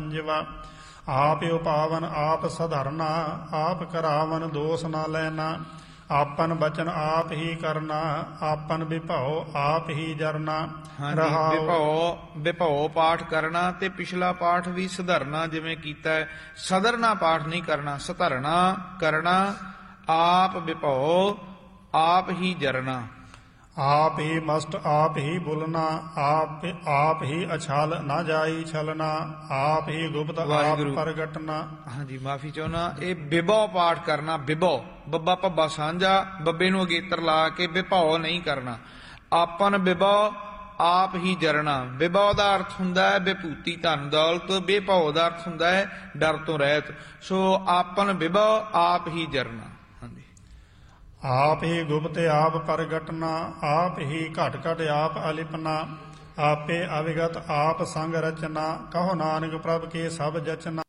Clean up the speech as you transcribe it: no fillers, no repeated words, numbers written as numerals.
ਪੰਜਵਾ। ਆਪ ਉਪਾਵਨ ਆਪ ਸਧਰਨਾ, ਆਪ ਕਰਾਵਨ ਦੋਸ ਨਾ ਲੈਣਾ। ਆਪਨ ਬਚਨ ਆਪ ਹੀ ਕਰਨਾ, ਆਪਨ ਵਿਭਾਉ ਆਪ ਹੀ ਜਰਨਾ। ਵਿਭਾਉ ਪਾਠ ਕਰਨਾ ਤੇ ਪਿਛਲਾ ਪਾਠ ਵੀ ਸਧਰਨਾ ਜਿਵੇਂ ਕੀਤਾ ਹੈ। ਸਧਰਨਾ ਪਾਠ ਨਹੀਂ ਕਰਨਾ, ਸਧਰਨਾ ਕਰਨਾ। ਆਪ ਵਿਭਾਉ ਆਪ ਹੀ ਜਰਨਾ। ਆਪ ਹੀ ਮਸਤ ਆਪ ਹੀ ਬੁਲਨਾ, ਆਪ ਹੀ ਅਛਲ ਨਾ ਜਾਈ ਛਲਨਾ। ਆਪ ਹੀ ਗੁਪਤ ਆਪ ਪ੍ਰਗਟਨਾ। ਹਾਂਜੀ ਮਾਫੀ ਚਾਹੁੰਦਾ, ਇਹ ਬਿਭਉ ਪਾਠ ਕਰਨਾ। ਬਿਭਉ ਬੱਬਾ ਭੱਬਾ ਸਾਂਝਾ, ਬੱਬੇ ਨੂੰ ਅਗੇਤਰ ਲਾ ਕੇ ਵਿਭਾਉ ਨਹੀਂ ਕਰਨਾ। ਆਪਨ ਵਿਭਉ ਆਪ ਹੀ ਜਰਨਾ। ਵਿਭਉ ਦਾ ਅਰਥ ਹੁੰਦਾ ਹੈ ਵਿਭੂਤੀ ਧਨ ਦੌਲਤ। ਵਿਭਉ ਦਾ ਅਰਥ ਹੁੰਦਾ ਹੈ ਡਰ ਤੋਂ ਰਹਿਤ। ਸੋ ਆਪਨ ਵਿਭਉ ਆਪ ਹੀ ਜਰਨਾ। ਆਪ ਹੀ ਗੁਪਤ ਆਪ ਪ੍ਰਗਟਨਾ, ਆਪ ਹੀ ਘਟ ਘਟ ਆਪ ਅਲਿਪਨਾ। ਆਪੇ ਅਵਿਗਤ ਆਪ ਸੰਗ ਰਚਨਾ, ਕਹੋ ਨਾਨਕ ਪ੍ਰਭ ਕੇ ਸਭ ਜਚਨਾ।